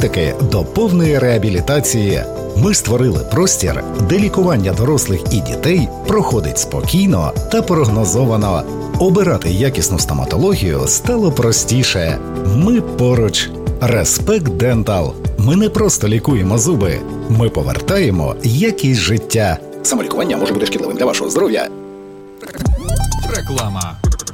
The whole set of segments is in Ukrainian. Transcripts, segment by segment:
профілактики до повної реабілітації. Ми створили простір, де лікування дорослих і дітей проходить спокійно та прогнозовано. Обирати якісну стоматологію стало простіше. Ми поруч. Респект Дентал. Ми не просто лікуємо зуби. Ми повертаємо якість життя. Самолікування може бути шкідливим для вашого здоров'я. Реклама.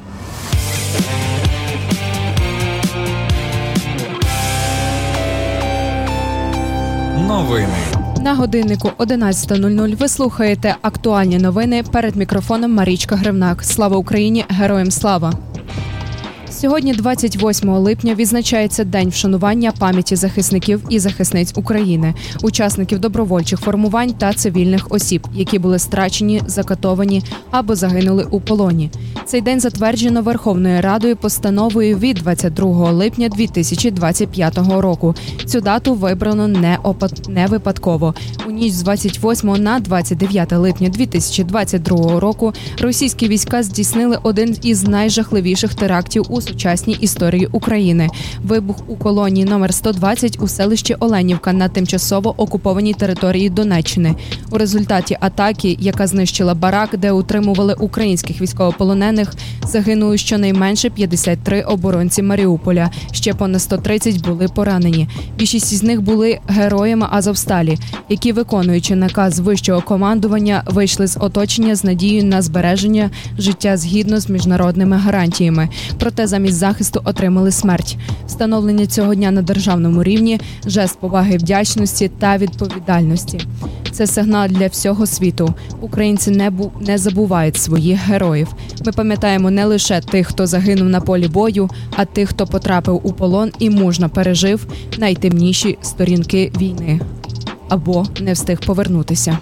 Новини. На годиннику 11:00 ви слухаєте актуальні новини. Перед мікрофоном Марічка Гривнак. Слава Україні! Героям слава! Сьогодні, 28 липня, відзначається День вшанування пам'яті захисників і захисниць України, учасників добровольчих формувань та цивільних осіб, які були страчені, закатовані або загинули у полоні. Цей день затверджено Верховною Радою постановою від 22 липня 2025 року. Цю дату вибрано не випадково. У ніч з 28 на 29 липня 2022 року російські війська здійснили один із найжахливіших терактів у сучасній історії України. Вибух у колонії номер 120 у селищі Оленівка на тимчасово окупованій території Донеччини. У результаті атаки, яка знищила барак, де утримували українських військовополонених, загинули щонайменше 53 оборонці Маріуполя. Ще понад 130 були поранені. Більшість із них були героями Азовсталі, які, виконуючи наказ вищого командування, вийшли з оточення з надією на збереження життя згідно з міжнародними гарантіями. Проте замість захисту отримали смерть. Встановлення цього дня на державному рівні – жест поваги, вдячності та відповідальності. Це сигнал для всього світу. Українці не забувають своїх героїв. Ми пам'ятаємо не лише тих, хто загинув на полі бою, а тих, хто потрапив у полон і мужньо пережив найтемніші сторінки війни. Або не встиг повернутися.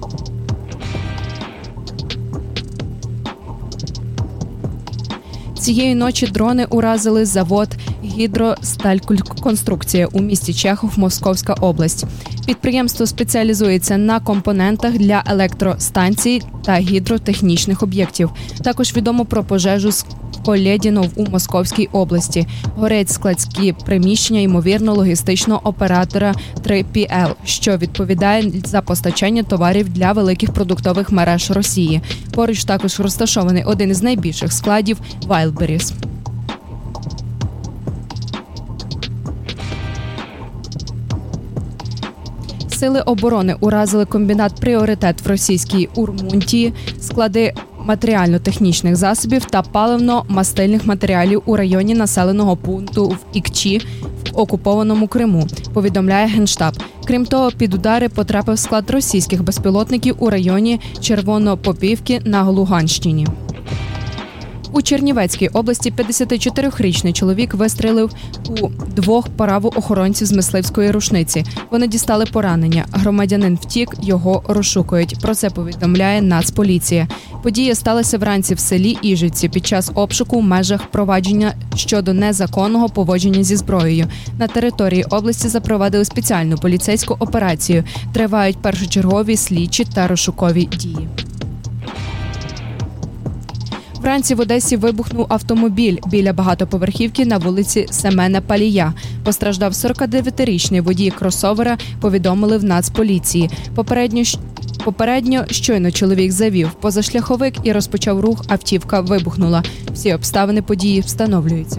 Цієї ночі дрони уразили завод «Гідростальконструкція» у місті Чехов, Московська область. Підприємство спеціалізується на компонентах для електростанцій та гідротехнічних об'єктів. Також відомо про пожежу з Колєдінов у Московській області. Горять складські приміщення, ймовірно, логістичного оператора 3PL, що відповідає за постачання товарів для великих продуктових мереж Росії. Поруч також розташований один із найбільших складів – Wildberries. Сили оборони уразили комбінат «Пріоритет» в російській Урмунтії, склади матеріально-технічних засобів та паливно-мастильних матеріалів у районі населеного пункту в Ікчі в окупованому Криму, повідомляє Генштаб. Крім того, під удари потрапив склад російських безпілотників у районі Червонопопівки на Луганщині. У Чернівецькій області 54-річний чоловік вистрелив у двох правоохоронців з мисливської рушниці. Вони дістали поранення. Громадянин втік, його розшукують. Про це повідомляє Нацполіція. Подія сталася вранці в селі Іжиці під час обшуку в межах провадження щодо незаконного поводження зі зброєю. На території області запровадили спеціальну поліцейську операцію. Тривають першочергові слідчі та розшукові дії. Вранці в Одесі вибухнув автомобіль біля багатоповерхівки на вулиці Семена Палія. Постраждав 49-річний водій кросовера, повідомили в Нацполіції. Попередньо щойно чоловік завів позашляховик і розпочав рух, автівка вибухнула. Всі обставини події встановлюються.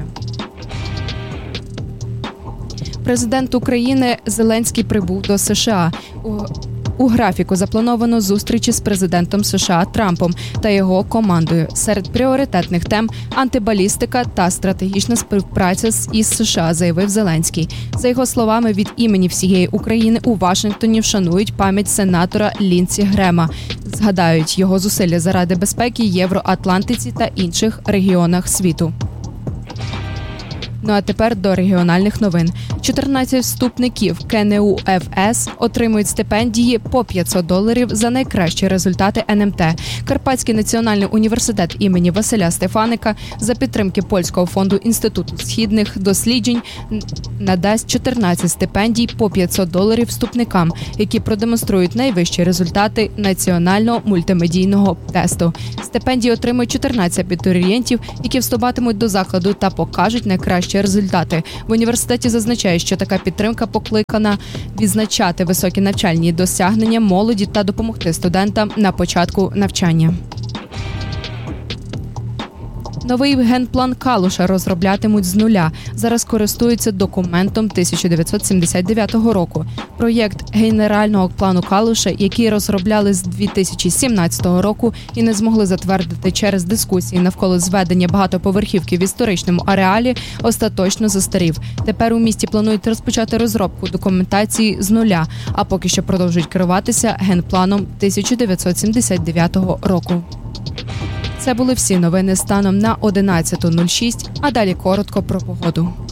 Президент України Зеленський прибув до США. У графіку заплановано зустрічі з президентом США Трампом та його командою. Серед пріоритетних тем – антибалістика та стратегічна співпраця із США, заявив Зеленський. За його словами, від імені всієї України у Вашингтоні вшанують пам'ять сенатора Лінсі Грема. Згадають його зусилля заради безпеки Євроатлантиці та інших регіонах світу. Ну а тепер до регіональних новин. 14 вступників КНУ ФС отримують стипендії по $500 за найкращі результати НМТ. Карпатський національний університет імені Василя Стефаника за підтримки Польського фонду Інституту східних досліджень надасть 14 стипендій по $500 вступникам, які продемонструють найвищі результати національного мультимедійного тесту. Стипендії отримують 14 абітурієнтів, які вступатимуть до закладу та покажуть найкращі результати. В університеті зазначають, зазначає, що така підтримка покликана відзначати високі навчальні досягнення молоді та допомогти студентам на початку навчання. Новий генплан Калуша розроблятимуть з нуля. Зараз користуються документом 1979 року. Проєкт генерального плану Калуша, який розробляли з 2017 року і не змогли затвердити через дискусії навколо зведення багатоповерхівки в історичному ареалі, остаточно застарів. Тепер у місті планують розпочати розробку документації з нуля, а поки що продовжують керуватися генпланом 1979 року. Це були всі новини станом на 11:06, а далі коротко про погоду.